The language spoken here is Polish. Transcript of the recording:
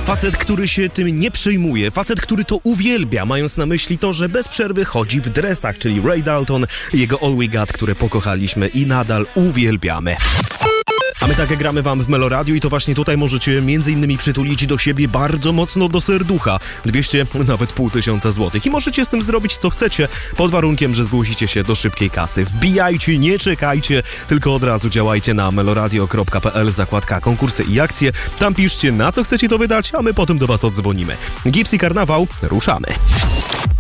Facet, który się tym nie przejmuje, facet, który to uwielbia, mając na myśli to, że bez przerwy chodzi w dresach, czyli Ray Dalton, jego All We Got, które pokochaliśmy i nadal uwielbiamy. A my tak gramy wam w Meloradiu i to właśnie tutaj możecie m.in. przytulić do siebie bardzo mocno do serducha. 200, nawet 500 złotych. I możecie z tym zrobić co chcecie, pod warunkiem, że zgłosicie się do szybkiej kasy. Wbijajcie, nie czekajcie, tylko od razu działajcie na meloradio.pl, zakładka konkursy i akcje. Tam piszcie, na co chcecie to wydać, a my potem do was odzwonimy. Gipsy Karnawał, ruszamy.